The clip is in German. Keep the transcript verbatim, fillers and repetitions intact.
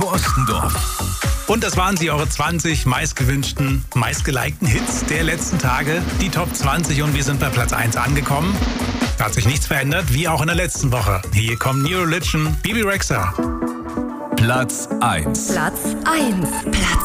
Radio Ostendorf. Und das waren sie, eure zwanzig meistgewünschten, meistgelikten Hits der letzten Tage. Die Top zwanzig und wir sind bei Platz eins angekommen. Da hat sich nichts verändert, wie auch in der letzten Woche. Hier kommt New Religion, Bebe Rexha. Platz eins. Platz eins. Platz